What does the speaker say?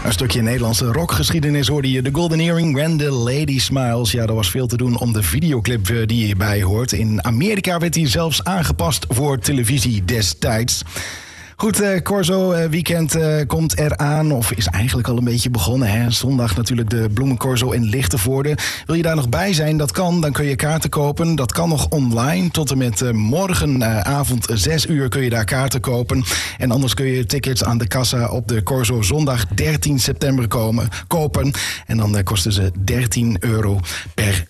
Een stukje Nederlandse rockgeschiedenis hoorde je. The Golden Earring, When the Lady Smiles. Ja, er was veel te doen om de videoclip die hierbij hoort. In Amerika werd hij zelfs aangepast voor televisie destijds. Goed, Corso weekend komt eraan, of is eigenlijk al een beetje begonnen. Hè? Zondag natuurlijk de Bloemencorso in Lichtenvoorde. Wil je daar nog bij zijn? Dat kan, dan kun je kaarten kopen. Dat kan nog online. Tot en met morgenavond 6 uur kun je daar kaarten kopen. En anders kun je tickets aan de kassa op de Corso zondag 13 september kopen. En dan kosten ze €13 per